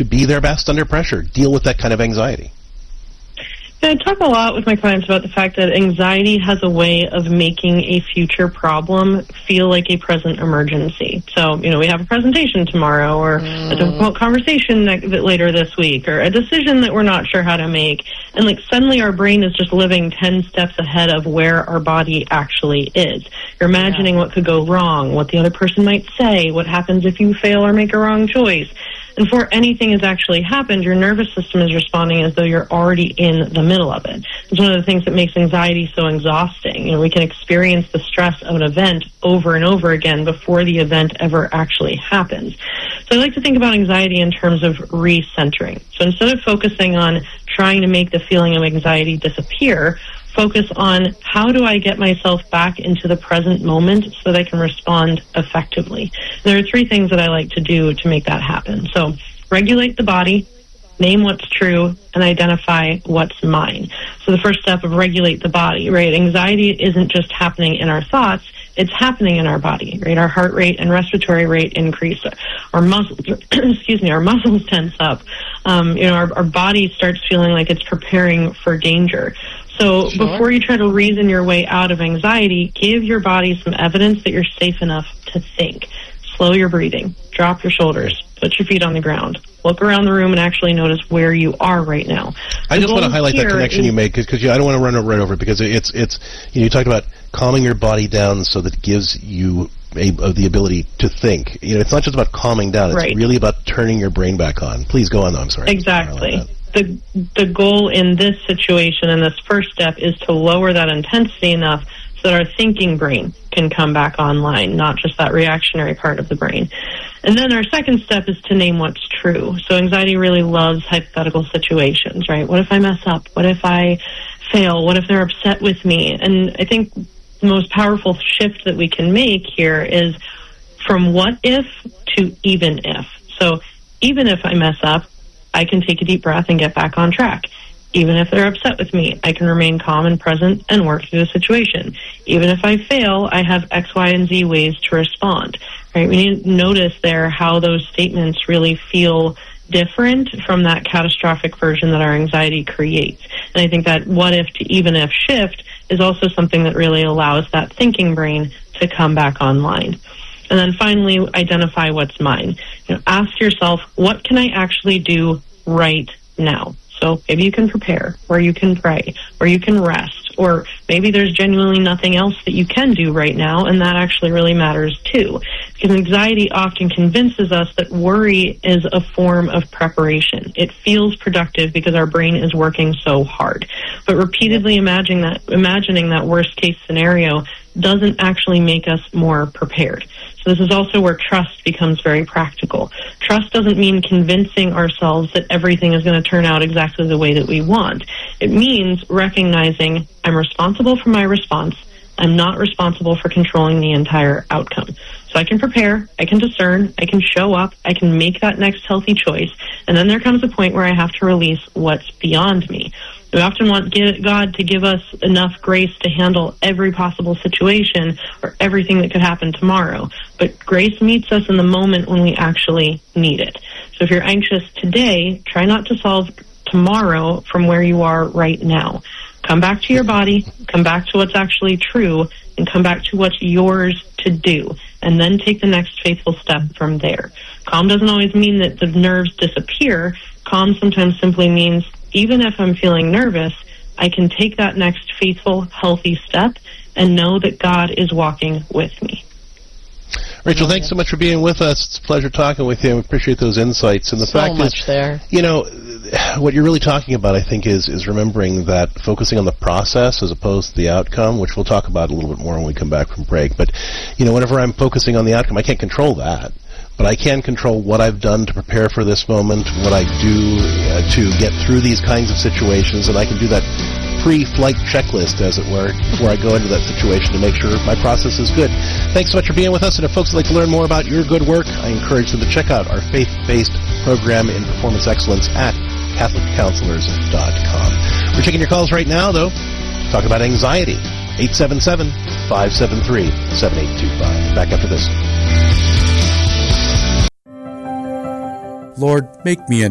to be their best under pressure, deal with that kind of anxiety? I talk a lot with my clients about the fact that anxiety has a way of making a future problem feel like a present emergency. So, we have a presentation tomorrow, or a difficult conversation later this week, or a decision that we're not sure how to make. And suddenly our brain is just living 10 steps ahead of where our body actually is. You're imagining what could go wrong, what the other person might say, what happens if you fail or make a wrong choice. And before anything has actually happened, your nervous system is responding as though you're already in the middle of it. It's one of the things that makes anxiety so exhausting. We can experience the stress of an event over and over again before the event ever actually happens. So I like to think about anxiety in terms of recentering. So instead of focusing on trying to make the feeling of anxiety disappear, focus on how do I get myself back into the present moment so that I can respond effectively. There are 3 things that I like to do to make that happen. So regulate the body, name what's true, and identify what's mine. So the first step of regulate the body, right? Anxiety isn't just happening in our thoughts, it's happening in our body, right? Our heart rate and respiratory rate increase. Our muscles, our muscles tense up. Our body starts feeling like it's preparing for danger. So before you try to reason your way out of anxiety, give your body some evidence that you're safe enough to think. Slow your breathing. Drop your shoulders. Put your feet on the ground. Look around the room and actually notice where you are right now. I just want to highlight that connection you made, because I don't want to run right over it, because it's you talked about calming your body down so that it gives you the ability to think. It's not just about calming down. It's really about turning your brain back on. Please go on, though. I'm sorry. Exactly. The goal in this situation, in this first step, is to lower that intensity enough so that our thinking brain can come back online, not just that reactionary part of the brain. And then our second step is to name what's true. So anxiety really loves hypothetical situations, right? What if I mess up? What if I fail? What if they're upset with me? And I think the most powerful shift that we can make here is from what if to even if. So even if I mess up, I can take a deep breath and get back on track. Even if they're upset with me, I can remain calm and present and work through the situation. Even if I fail, I have X, Y, and Z ways to respond. Right? We need to notice there how those statements really feel different from that catastrophic version that our anxiety creates. And I think that what if to even if shift is also something that really allows that thinking brain to come back online. And then finally, identify what's mine. Ask yourself, what can I actually do right now? So maybe you can prepare, or you can pray, or you can rest, or maybe there's genuinely nothing else that you can do right now, and that actually really matters too. Because anxiety often convinces us that worry is a form of preparation. It feels productive because our brain is working so hard. But repeatedly imagining that worst case scenario doesn't actually make us more prepared. So this is also where trust becomes very practical. Trust doesn't mean convincing ourselves that everything is going to turn out exactly the way that we want. It means recognizing I'm responsible for my response. I'm not responsible for controlling the entire outcome. So I can prepare, I can discern, I can show up, I can make that next healthy choice, and then there comes a point where I have to release what's beyond me. We often want God to give us enough grace to handle every possible situation or everything that could happen tomorrow. But grace meets us in the moment when we actually need it. So if you're anxious today, try not to solve tomorrow from where you are right now. Come back to your body, come back to what's actually true, and come back to what's yours to do. And then take the next faithful step from there. Calm doesn't always mean that the nerves disappear. Calm sometimes simply means even if I'm feeling nervous, I can take that next faithful, healthy step and know that God is walking with me. Rachel, thanks so much for being with us. It's a pleasure talking with you. I appreciate those insights. And the fact is, what you're really talking about, I think, is remembering that focusing on the process as opposed to the outcome, which we'll talk about a little bit more when we come back from break. But, whenever I'm focusing on the outcome, I can't control that. But I can control what I've done to prepare for this moment, what I do to get through these kinds of situations, and I can do that pre-flight checklist, as it were, before I go into that situation to make sure my process is good. Thanks so much for being with us, and if folks would like to learn more about your good work, I encourage them to check out our faith-based program in performance excellence at CatholicCounselors.com. We're taking your calls right now, though. Talk about anxiety. 877-573-7825. Back after this. Lord, make me a